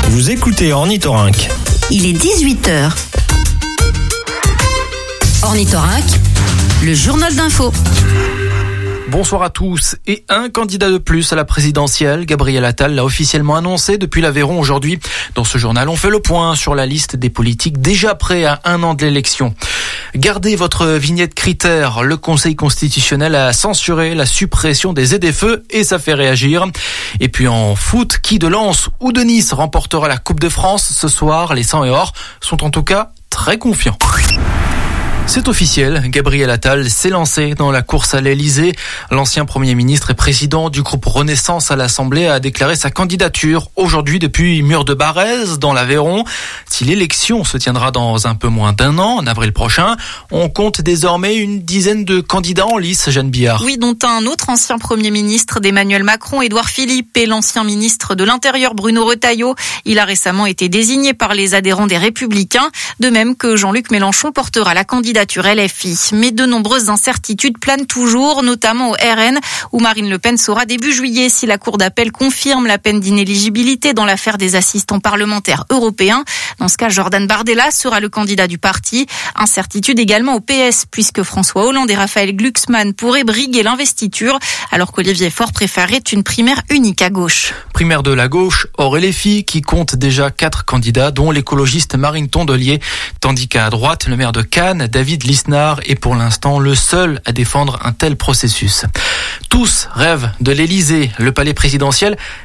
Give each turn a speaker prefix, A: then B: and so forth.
A: Vous écoutez Ornithorynque.
B: Il est 18h. Ornithorynque, le journal d'info.
C: Bonsoir à tous. Et un candidat de plus à la présidentielle, Gabriel Attal, l'a officiellement annoncé depuis l'Aveyron aujourd'hui. Dans ce journal, on fait le point sur la liste des politiques déjà prêts à un an de l'élection. Gardez votre vignette critère. Le Conseil constitutionnel a censuré la suppression des ZFE et ça fait réagir. Et puis en foot, qui de Lens ou de Nice remportera la Coupe de France ce soir? Les 100 et or sont en tout cas très confiants. C'est officiel, Gabriel Attal s'est lancé dans la course à l'Elysée. L'ancien Premier ministre et président du groupe Renaissance à l'Assemblée a déclaré sa candidature aujourd'hui depuis Mur de Barrez dans l'Aveyron. Si l'élection se tiendra dans un peu moins d'un an, en avril prochain, on compte désormais une dizaine de candidats en lice, Jeanne Billard.
D: Oui, dont un autre ancien Premier ministre d'Emmanuel Macron, Édouard Philippe, et l'ancien ministre de l'Intérieur, Bruno Retailleau. Il a récemment été désigné par les adhérents des Républicains, de même que Jean-Luc Mélenchon portera la candidature LFI. Mais de nombreuses incertitudes planent toujours, notamment au RN, où Marine Le Pen saura début juillet si la Cour d'appel confirme la peine d'inéligibilité dans l'affaire des assistants parlementaires européens. Dans ce cas, Jordan Bardella sera le candidat du parti. Incertitude également au PS, puisque François Hollande et Raphaël Glucksmann pourraient briguer l'investiture, alors qu'Olivier Faure préférait une primaire unique à gauche.
C: Primaire de la gauche, or LFI, qui compte déjà 4 candidats, dont l'écologiste Marine Tondelier, tandis qu'à droite, le maire de Cannes, David Lisnard, est pour l'instant le seul à défendre un tel processus. Tous rêvent de l'Elysée. Le palais présidentiel